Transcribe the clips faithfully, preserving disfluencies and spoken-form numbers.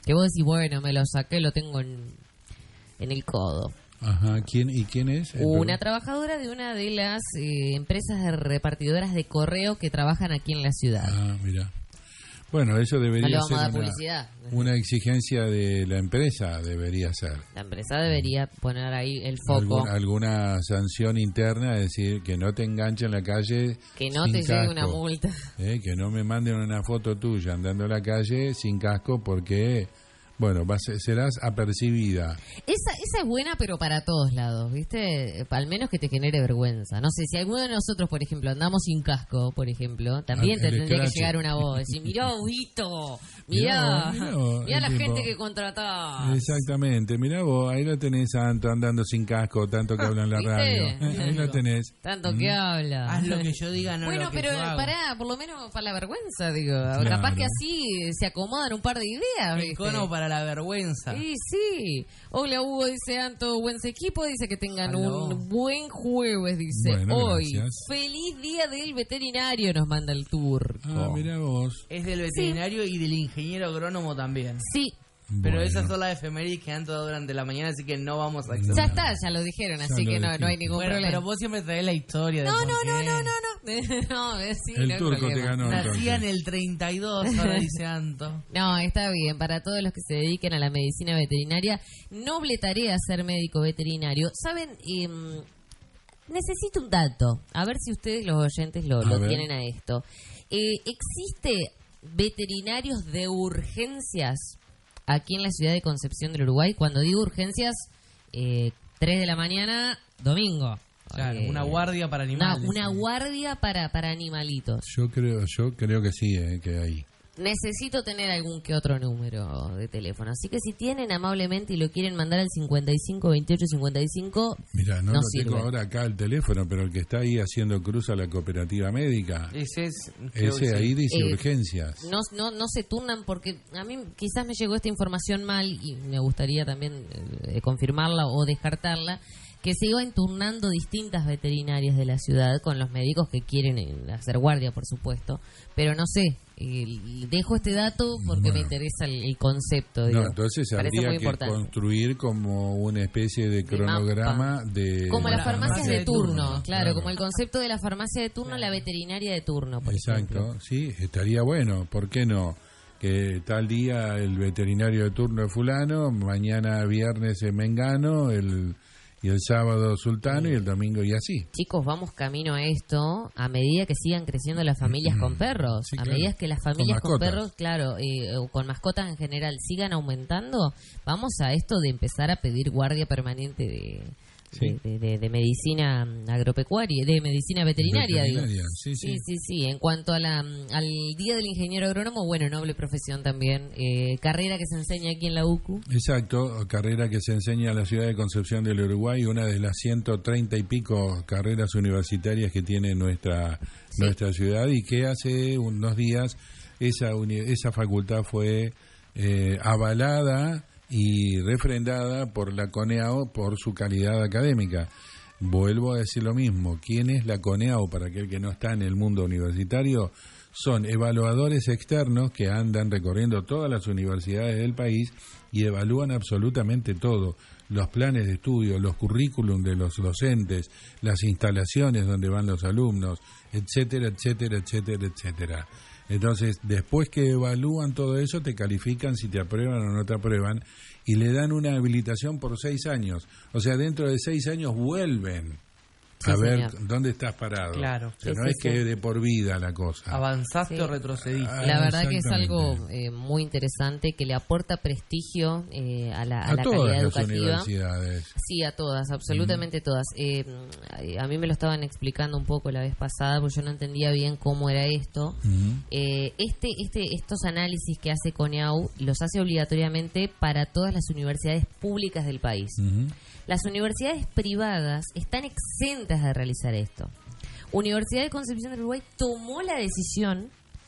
Que vos decís, bueno, me lo saqué, lo tengo en, en el codo. Ajá, ¿quién y quién es? Una trabajadora de una de las eh, empresas de repartidoras de correo que trabajan aquí en la ciudad. Ah, mira. Bueno, eso debería no le vamos ser a dar una, publicidad. una exigencia de la empresa, debería ser. La empresa debería poner ahí el foco. Algún, alguna sanción interna, es decir, que no te enganche en la calle. Que no sin te casco, llegue una multa. Eh, que no me manden una foto tuya andando en la calle sin casco porque... Bueno, vas, serás apercibida. Esa, esa es buena, pero para todos lados, ¿viste? Al menos que te genere vergüenza. No sé, si alguno de nosotros, por ejemplo, andamos sin casco, por ejemplo, también ah, te tendría escrache. que llegar una voz. Decir, mirá, Huguito, mirá, mirá, mirá, mirá la tipo, gente que contratás. Exactamente, mirá vos, ahí lo tenés, Santo, andando sin casco, tanto que habla en la ¿Viste? radio. Ahí lo tenés. Tanto ¿Mm? que habla. Haz lo que yo diga, no bueno, lo que pero yo hago. pará, por lo menos para la vergüenza, digo. Claro. Capaz que así se acomodan un par de ideas, ¿viste? Icono para la vergüenza. Sí, sí. Hola Hugo, dice Anto, buen equipo, dice que tengan Aló. un buen jueves, dice. Bueno, hoy. gracias. Feliz día del veterinario, nos manda el turco. Ah, mirá vos. Es del veterinario y del ingeniero agrónomo también. Sí, Pero Bueno. esas son las efemérides que han dado durante la mañana, así que no vamos a acceder. ya está, ya lo dijeron, Ya así lo que no, no hay dijiste. ningún Bueno, problema. pero vos siempre traés la historia de No, por no, no, qué. no, no, no. no, es- sí, El no hay turco te problema. ganó. Nacía en entonces. el treinta y dos, ahora dice Anto. No, está bien. Para todos los que se dediquen a la medicina veterinaria, noble tarea ser médico veterinario. ¿Saben? Eh, necesito un dato. A ver si ustedes, los oyentes, lo, A lo ver. tienen a esto. Eh, ¿Existe veterinarios de urgencias aquí en la ciudad de Concepción del Uruguay? Cuando digo urgencias, eh, tres de la mañana, domingo. Claro, Eh, una guardia para Una, animales. una guardia para, para animalitos. Yo creo, yo creo que sí, eh, que hay. Necesito tener algún que otro número de teléfono. Así que si tienen amablemente y lo quieren mandar al cincuenta y cinco veintiocho cincuenta y cinco, Mira, no, no lo sirve. tengo ahora acá el teléfono, pero el que está ahí haciendo cruz a la cooperativa médica, Ese es. creo ese que ahí sí. dice Eh, urgencias. no, no, no se turnan porque a mí quizás me llegó esta información mal y me gustaría también eh, confirmarla o descartarla, que se iban turnando distintas veterinarias de la ciudad con los médicos que quieren eh, hacer guardia, por supuesto, pero no sé, eh, dejo este dato porque Bueno. me interesa el, el concepto. Digo. No, entonces Parece habría muy que importante. construir como una especie de cronograma de... Como las la farmacias farmacia de de turno, turno, claro, claro. como el concepto de la farmacia de turno, la veterinaria de turno, por Exacto, ejemplo. sí, estaría bueno, ¿por qué no? Que tal día el veterinario de turno es fulano, mañana viernes es mengano, el, y el sábado sultano y el domingo y así. Chicos, vamos camino a esto a medida que sigan creciendo las familias con perros. Sí, a claro. medida que las familias con, mascotas. perros, claro, eh, o con mascotas en general, sigan aumentando, vamos a esto de empezar a pedir guardia permanente de, Sí. de, de- de- de medicina agropecuaria, de medicina veterinaria, digo. Veterinaria, sí, Sí, sí. sí, sí. En cuanto a la, al Día del Ingeniero Agrónomo, bueno, noble profesión también. Eh, carrera que se enseña aquí en la U C U. Exacto, carrera que se enseña en la ciudad de Concepción del Uruguay, una de las ciento treinta y pico carreras universitarias que tiene nuestra Sí. nuestra ciudad y que hace unos días esa uni- esa facultad fue eh, avalada y refrendada por la CONEAO por su calidad académica. Vuelvo a decir lo mismo, ¿quién es la CONEAO para aquel que no está en el mundo universitario? Son evaluadores externos que andan recorriendo todas las universidades del país y evalúan absolutamente todo, los planes de estudio, los currículum de los docentes, las instalaciones donde van los alumnos, etcétera, etcétera, etcétera, etcétera. Entonces, después que evalúan todo eso, te califican si te aprueban o no te aprueban y le dan una habilitación por seis años. O sea, dentro de seis años vuelven Sí, a ver señor. dónde estás parado. Claro. O sea, Sí, no sí, es que sí. es de por vida la cosa. ¿Avanzaste Sí. o retrocediste? Ah, La verdad que es exactamente. algo eh, muy interesante, que le aporta prestigio eh, a la, a A la todas calidad las educativa. universidades. Sí, a todas, absolutamente todas. Eh, a mí me lo estaban explicando un poco la vez pasada, porque yo no entendía bien cómo era esto. Ujú. Eh, este, este, estos análisis que hace CONEAU los hace obligatoriamente para todas las universidades públicas del país. Ujú. Las universidades privadas están exentas de realizar esto. Universidad de Concepción del Uruguay tomó la decisión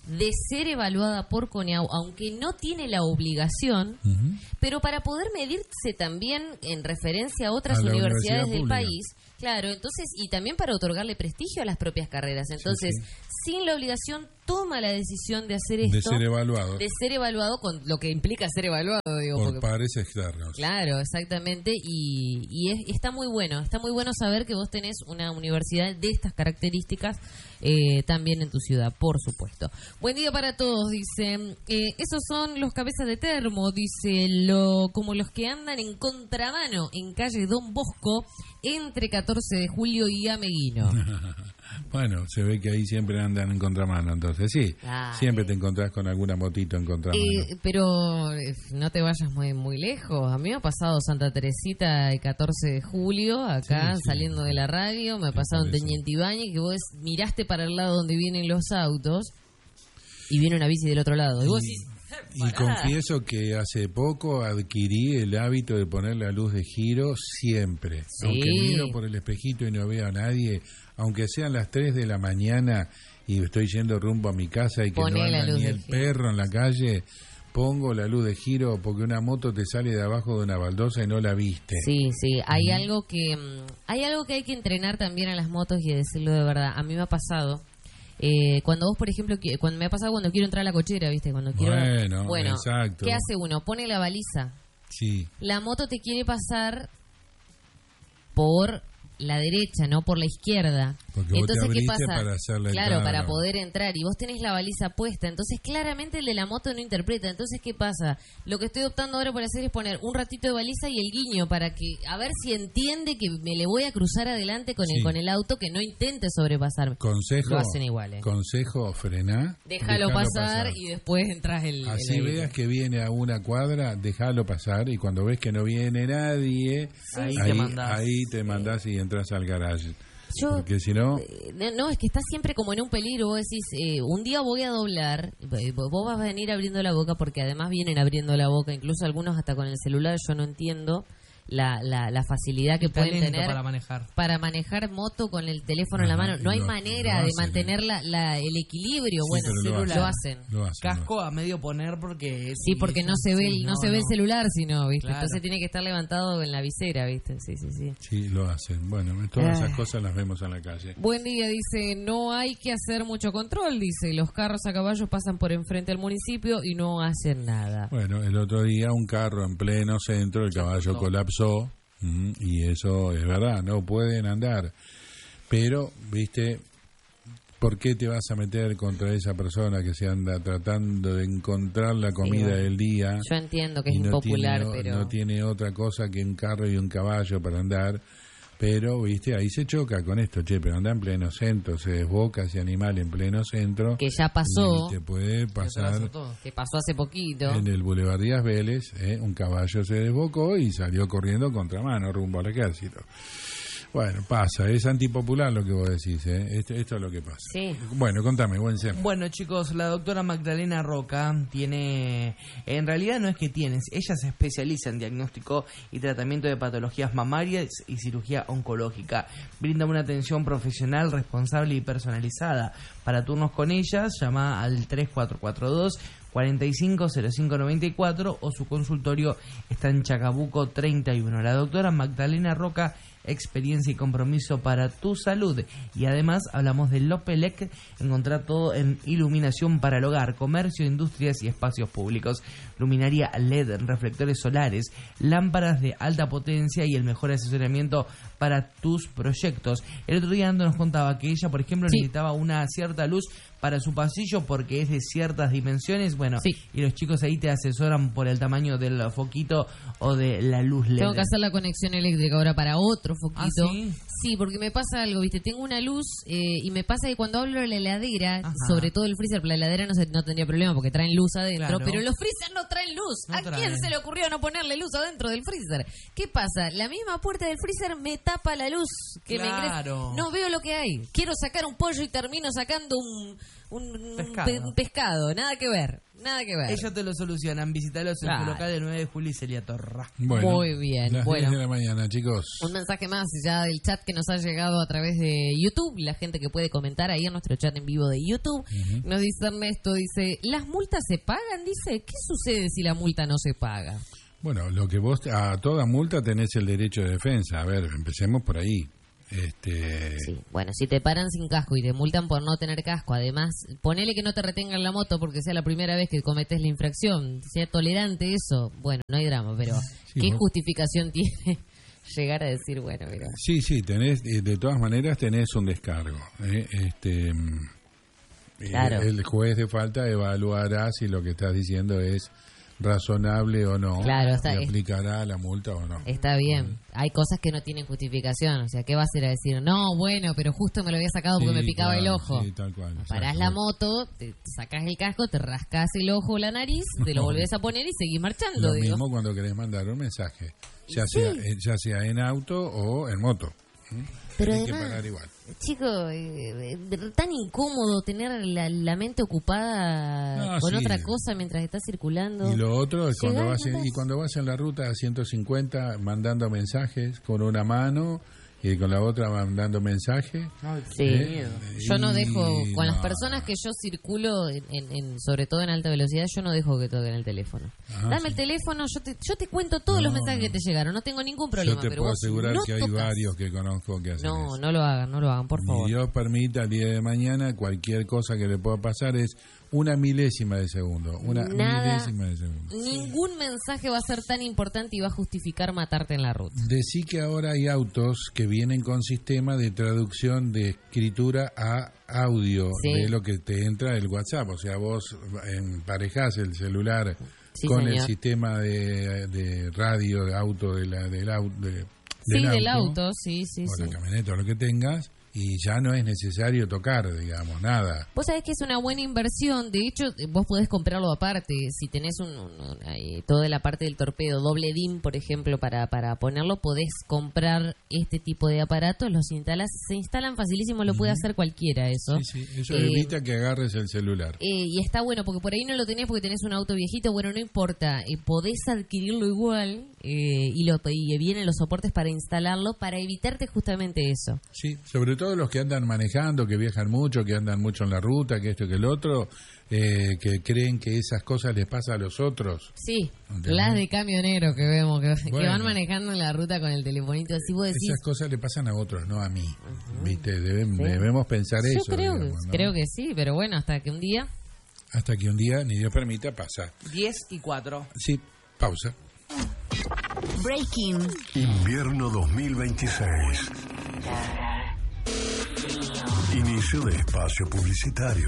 de ser evaluada por CONEAU, aunque no tiene la obligación, Ujú. pero para poder medirse también en referencia a otras A la universidades universidad del pública. país, claro, entonces, y también para otorgarle prestigio a las propias carreras. Entonces, sí. sin la obligación, toma la decisión de hacer De esto, ser evaluado de ser evaluado con lo que implica ser evaluado, digo, por porque- pares externos. Claro, exactamente, y, y es- está muy bueno, está muy bueno saber que vos tenés una universidad de estas características eh, también en tu ciudad, por supuesto. Buen día para todos, dice, eh, esos son los cabezas de termo, dice, lo como los que andan en contramano en calle Don Bosco, entre catorce de julio y Ameguino. Bueno, se ve que ahí siempre andan en contramano, entonces sí, Dale. siempre te encontrás con alguna motito en contramano. Eh, pero eh, no te vayas muy muy lejos. A mí me ha pasado Santa Teresita el catorce de julio, acá Sí, sí. saliendo de la radio. Me ha pasado en por eso. Teniente Ibáñez, que vos miraste para el lado donde vienen los autos y viene una bici del otro lado. Y vos decís, Y confieso que hace poco adquirí el hábito de poner la luz de giro siempre. Sí. Aunque miro por el espejito y no veo a nadie, aunque sean las tres de la mañana y estoy yendo rumbo a mi casa y que Poné no la anda luz ni de el giro. perro en la calle, pongo la luz de giro porque una moto te sale de abajo de una baldosa y no la viste. sí, sí. Hay algo que mm, hay algo que hay que entrenar también a las motos y decirlo de verdad. A mí me ha pasado. Eh, cuando vos, por ejemplo, qui- cuando me ha pasado cuando quiero entrar a la cochera, ¿viste? Cuando quiero. Bueno, exacto. ¿Qué hace uno? Pone la baliza. Sí. La moto te quiere pasar por la derecha, no por la izquierda. Porque vos te Entonces, ¿qué abriste pasa? para hacer la claro, entrada. para poder entrar. Y vos tenés la baliza puesta. Entonces, claramente el de la moto no interpreta. Entonces, ¿qué pasa? Lo que estoy optando ahora por hacer es poner un ratito de baliza y el guiño para que, a ver si entiende que me le voy a cruzar adelante con, Sí. el, con el auto, que no intente sobrepasarme. Consejo, Lo hacen igual, ¿eh? consejo, frená. Déjalo pasar, y después entras el... Así el- veas que viene a una cuadra, déjalo pasar y cuando ves que no viene nadie, Ahí ahí, te mandás. ahí te mandás y entras al garage. Yo, Porque si no, eh, no, es que estás siempre como en un peligro. Vos decís, eh, un día voy a doblar, eh, vos vas a venir abriendo la boca, porque además vienen abriendo la boca, incluso algunos hasta con el celular. Yo no entiendo la, la, la facilidad que pueden Talento tener para manejar. para manejar moto con el teléfono en la Ajá, mano. No hay lo- manera lo de hacen, mantener la, la- el equilibrio. Sí, bueno, pero lo lo hacen. hacen. lo hacen. Casco a medio poner porque... Sí, porque no se ve el, sí, no, se ve el celular, sino, ¿viste? Claro. Entonces tiene que estar levantado en la visera, ¿viste? Sí, sí, sí. Sí, lo hacen. Bueno, todas Ah. esas cosas las vemos en la calle. Buen día, dice, no hay que hacer mucho control, dice, los carros a caballo pasan por enfrente al municipio y no hacen nada. Bueno, el otro día un carro en pleno centro, el caballo colapsó, ujú, y eso es verdad, no pueden andar. Pero, viste, ¿por qué te vas a meter contra esa persona que se anda tratando de encontrar la comida bueno. del día? Yo entiendo que es y no impopular, tiene, pero... no tiene otra cosa que un carro y un caballo para andar, pero viste, ahí se choca con esto, che, pero anda en pleno centro, se desboca ese animal en pleno centro, Que ya pasó, y te puede pasar todo. que pasó hace poquito. en el Boulevard Díaz Vélez, eh, un caballo se desbocó y salió corriendo contramano rumbo al ejército. Bueno, pasa, es antipopular lo que vos decís, ¿eh? Esto, esto es lo que pasa. Sí. Bueno, contame, buen sem. Bueno, chicos, la doctora Magdalena Roca tiene, en realidad no es que tiene, ella se especializa en diagnóstico y tratamiento de patologías mamarias y cirugía oncológica. Brinda una atención profesional, responsable y personalizada. Para turnos con ella, llama al tres cuatro cuatro dos, cuatro cinco cero cinco nueve cuatro o su consultorio está en Chacabuco treinta y uno. La doctora Magdalena Roca, experiencia y compromiso para tu salud. Y además hablamos de Lopelec, encontrar todo en iluminación para el hogar, comercio, industrias y espacios públicos, luminaria L E D, reflectores solares, lámparas de alta potencia y el mejor asesoramiento para tus proyectos. El otro día Ando nos contaba que ella, por ejemplo, Sí. necesitaba una cierta luz para su pasillo porque es de ciertas dimensiones, bueno, Sí. y los chicos ahí te asesoran por el tamaño del foquito o de la luz L E D. Tengo que hacer la conexión eléctrica ahora para otro foquito. ¿Ah, sí? Sí, porque me pasa algo, ¿viste? Tengo una luz eh, y me pasa que cuando hablo de la heladera, Ajá. sobre todo el freezer, la heladera no, se, no tendría problema porque traen luz adentro, Claro. pero los freezer no traen luz. No ¿A traen. quién se le ocurrió no ponerle luz adentro del freezer? ¿Qué pasa? La misma puerta del freezer me tapa la luz que me Claro. ingresa. No veo lo que hay. Quiero sacar un pollo y termino sacando un... un pescado. Pe- un pescado, nada que ver, nada que ver. Ellos te lo solucionan. Visitalos en Claro. su local de nueve de julio y Celia Torra. Bueno, Muy bien, las bueno. diez de la mañana, chicos. Un mensaje más ya del chat que nos ha llegado a través de YouTube, la gente que puede comentar ahí en nuestro chat en vivo de YouTube. Ujú. Nos dice Ernesto, dice, ¿las multas se pagan? Dice, ¿qué sucede si la multa no se paga? Bueno, lo que vos, a toda multa tenés el derecho de defensa. A ver, empecemos por ahí. Este, Sí, bueno, si te paran sin casco y te multan por no tener casco, además, ponele que no te retengan la moto porque sea la primera vez que cometes la infracción, sea tolerante eso, bueno, no hay drama, pero Sí, ¿qué vos- justificación tiene llegar a decir, bueno, mira, Sí, sí, tenés, eh, de todas maneras tenés un descargo. ¿eh? Este, mm, eh, Claro. El juez de falta evaluará si lo que estás diciendo es razonable o no. Claro, está- y aplicará la multa o no. está bien, hay cosas que no tienen justificación, o sea, ¿qué va a hacer a decir? No, bueno, pero justo me lo había sacado porque Sí, me picaba claro, el ojo. sí, tal cual, Parás exacto. la moto, te sacás el casco, te rascás el ojo o la nariz, te lo volvés a poner y seguís marchando, Lo digo. mismo cuando querés mandar un mensaje, ya, sea, eh, ya sea en auto o en moto. ¿Mm? Pero Tenés que además, pagar igual. chico, eh, eh, tan incómodo tener la, la mente ocupada No, con sí. otra cosa mientras estás circulando. Y lo otro es cuando Llegás, vas en, mandás. y cuando vas en la ruta a ciento cincuenta mandando mensajes con una mano y con la otra mandando mensajes. Sí. ¿eh? Yo no Y dejo, con las no. personas que yo circulo, en, en- en- sobre todo en alta velocidad, yo no dejo que toquen el teléfono. Ah, Dame sí. el teléfono, yo te, yo te cuento todos No, los mensajes no. que te llegaron, no tengo ningún problema. Yo te pero puedo vos asegurar no que hay tocas. varios que conozco que hacen No, eso. no lo hagan, no lo hagan, por favor. Ni Dios permita el día de mañana cualquier cosa que le pueda pasar es una milésima de segundo, una Nada. milésima de segundo. Ningún mensaje va a ser tan importante y va a justificar matarte en la ruta. Decí que ahora hay autos que vienen con sistema de traducción de escritura a audio Sí. de lo que te entra el WhatsApp. O sea, vos emparejás el celular Sí, con el señor. sistema de, de radio, de auto, de la, del, au- de- Sí, del auto, sí, sí, o sí. la camioneta o lo que tengas, y ya no es necesario tocar, digamos, nada. Vos sabés que es una buena inversión. De hecho, vos podés comprarlo aparte. Si tenés un, un- un- ahí, toda la parte del torpedo, doble D I M, por ejemplo, para, para ponerlo, podés comprar este tipo de aparatos. Los instalas, se instalan facilísimo, lo puede hacer cualquiera eso. Sí, sí, eso Eh, evita que agarres el celular. Eh, y está bueno, porque por ahí no lo tenés porque tenés un auto viejito. Bueno, no importa. Eh, podés adquirirlo igual eh, y, lo, y vienen los soportes para instalarlo para evitarte justamente eso. Sí, sobre todo los que andan manejando, que viajan mucho, que andan mucho en la ruta, que esto, que el otro, eh, que creen que esas cosas les pasa a los otros. Sí, ¿Entendés? las de camioneros que vemos, que, que Bueno. van manejando en la ruta con el telefonito. Así vos decís, Esas cosas le pasan a otros, no a mí. ¿Viste? Deben- Sí. Debemos pensar yo eso. creo, digamos, que, ¿no? creo que sí, pero bueno, hasta que un día... Hasta que un día, ni Dios permita, pasa. diez y cuatro. Sí, pausa. Breaking. Invierno dos mil veintiséis. Inicio de espacio publicitario.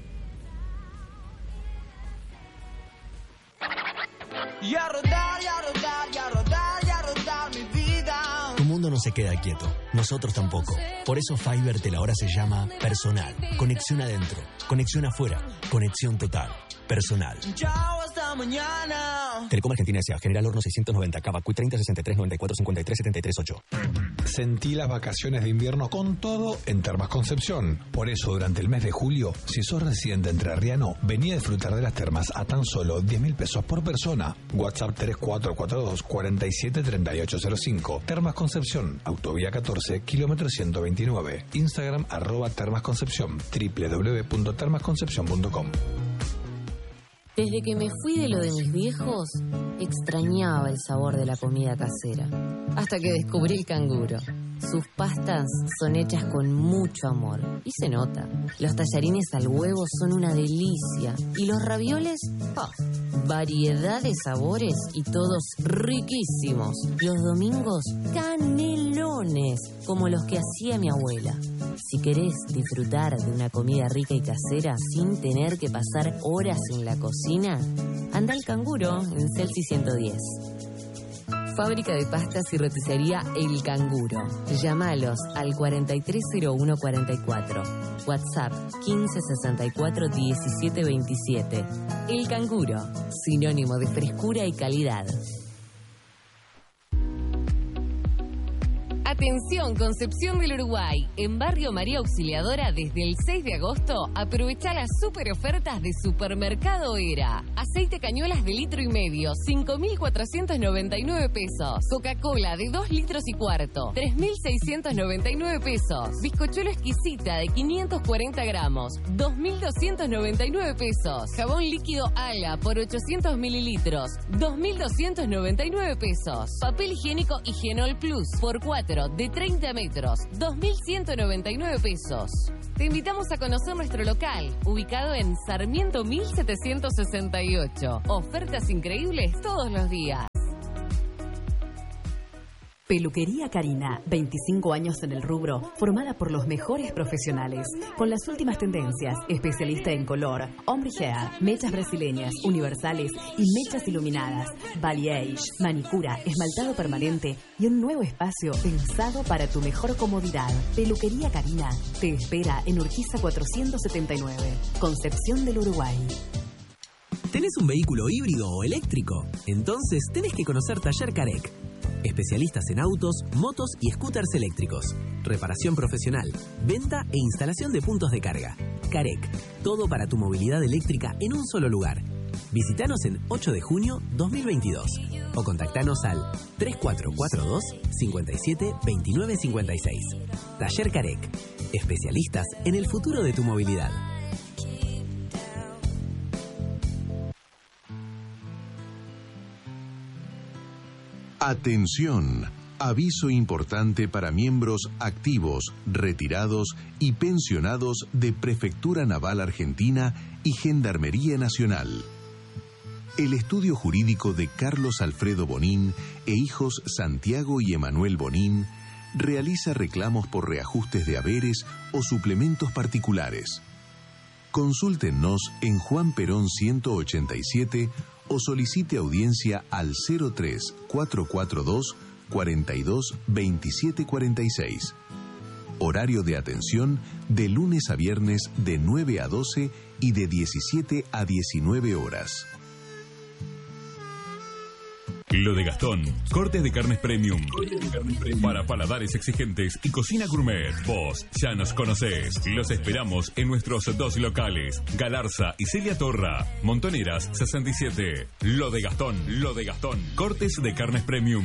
Y a rodar, y a rodar, y a rodar, y a rodar mi vida. Tu mundo no se queda quieto, nosotros tampoco. Por eso Fivertel ahora se llama Personal. Conexión adentro, conexión afuera, conexión total. Personal. Chao, hasta mañana. Telecom Argentina S A. General Horno seiscientos noventa, Cava, Q treinta, sesenta y tres, noventa y cuatro, cincuenta y tres, setenta y tres, ocho. Sentí las vacaciones de invierno con todo en Termas Concepción. Por eso, durante el mes de julio, si sos residente entrerriano, vení a disfrutar de las termas a tan solo diez mil pesos por persona. WhatsApp tres cuatro cuatro dos, cuatro siete, tres ocho cero cinco. Termas Concepción, Autovía catorce, kilómetro ciento veintinueve. Instagram, arroba Termas Concepción, doble u doble u doble u punto termas concepción punto com. Desde que me fui de lo de mis viejos, extrañaba el sabor de la comida casera. Hasta que descubrí el canguro. Sus pastas son hechas con mucho amor. Y se nota. Los tallarines al huevo son una delicia. Y los ravioles, ¡ah! Variedad de sabores y todos riquísimos. Los domingos, canelones, como los que hacía mi abuela. Si querés disfrutar de una comida rica y casera sin tener que pasar horas en la cocina, anda al Canguro en Celsi ciento diez. Fábrica de pastas y roticería El Canguro. Llámalos al cuarenta y tres cero uno cuarenta y cuatro. WhatsApp quince sesenta y cuatro diecisiete veintisiete. El Canguro, sinónimo de frescura y calidad. Atención, Concepción del Uruguay. En Barrio María Auxiliadora, desde el seis de agosto, aprovecha las super ofertas de Supermercado Era. Aceite cañuelas de litro y medio, cinco mil cuatrocientos noventa y nueve pesos. Coca-Cola de dos litros y cuarto, tres mil seiscientos noventa y nueve pesos. Bizcochuelo exquisita de quinientos cuarenta gramos, dos mil doscientos noventa y nueve pesos. Jabón líquido Ala por ochocientos mililitros, dos mil doscientos noventa y nueve pesos. Papel higiénico Higienol Plus por cuatro de treinta metros, dos mil ciento noventa y nueve pesos. Te invitamos a conocer nuestro local, ubicado en Sarmiento mil setecientos sesenta y ocho. Ofertas increíbles todos los días. Peluquería Karina, veinticinco años en el rubro, formada por los mejores profesionales, con las últimas tendencias, especialista en color, ombre hair, mechas brasileñas, universales y mechas iluminadas, balayage, manicura, esmaltado permanente y un nuevo espacio pensado para tu mejor comodidad. Peluquería Karina te espera en Urquiza cuatrocientos setenta y nueve, Concepción del Uruguay. ¿Tenés un vehículo híbrido o eléctrico? Entonces tenés que conocer Taller Carec. Especialistas en autos, motos y scooters eléctricos. Reparación profesional, venta e instalación de puntos de carga. Carec, todo para tu movilidad eléctrica en un solo lugar. Visítanos en ocho de junio dos mil veintidós o contactanos al tres cuatro cuatro dos, cinco siete, dos nueve cinco seis. Taller Carec, especialistas en el futuro de tu movilidad. Atención, aviso importante para miembros activos, retirados y pensionados de Prefectura Naval Argentina y Gendarmería Nacional. El estudio jurídico de Carlos Alfredo Bonín e hijos Santiago y Emanuel Bonín realiza reclamos por reajustes de haberes o suplementos particulares. Consúltenos en Juan Perón ciento ochenta y siete o solicite audiencia al cero tres, cuatro cuatro dos, cuarenta y dos, veintisiete cuarenta y seis. Horario de atención de lunes a viernes de nueve a doce y de diecisiete a diecinueve horas. Lo de Gastón, cortes de carnes premium. Para paladares exigentes y cocina gourmet. Vos ya nos conocés. Los esperamos en nuestros dos locales, Galarza y Celia Torra. Montoneras sesenta y siete. Lo de Gastón, lo de Gastón. Cortes de carnes premium.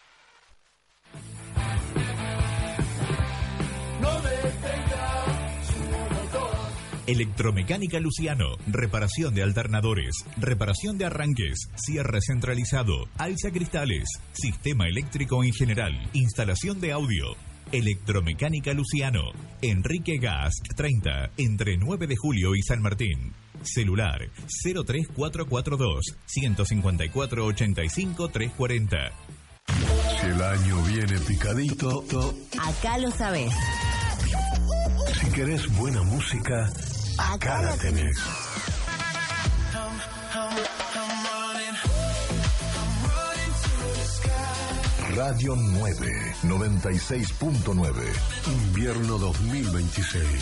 Electromecánica Luciano, reparación de alternadores, reparación de arranques, cierre centralizado, alza cristales, sistema eléctrico en general, instalación de audio. Electromecánica Luciano, Enrique Gas treinta, entre nueve de julio y San Martín. Celular cero tres cuatro cuatro dos, uno cinco cuatro, ocho cinco tres cuatro cero. Si el año viene picadito, acá lo sabés. Si querés buena música, acá la tenés. Radio nueve, noventa y seis punto nueve. Invierno dos mil veintiséis.